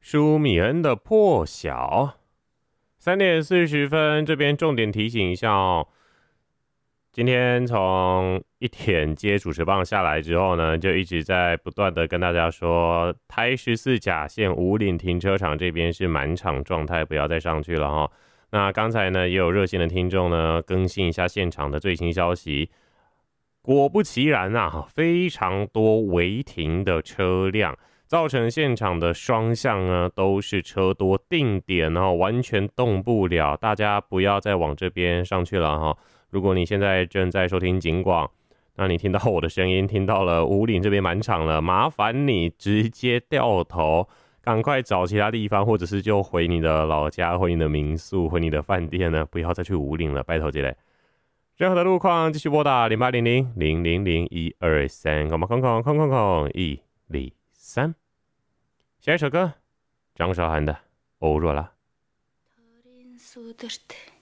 舒米恩的破晓。3点40分，这边重点提醒一下哦。今天从1点接主持棒下来之后呢，就一直在不断的跟大家说，台14甲线武岭停车场这边是满场状态，不要再上去了哈。那刚才呢，也有热心的听众呢更新一下现场的最新消息。果不其然啊，非常多违停的车辆，造成现场的双向呢都是车多定点哦，完全动不了。大家不要再往这边上去了哈。如果你现在正在收听警广，那你听到我的声音，听到了武岭这边满场了，麻烦你直接掉头，赶快找其他地方，或者是就回你的老家，回你的民宿，回你的饭店呢，不要再去武岭了，拜托这类。任何的路况继续拨打0800000123，空123。下一首歌，张韶涵的《欧若拉》。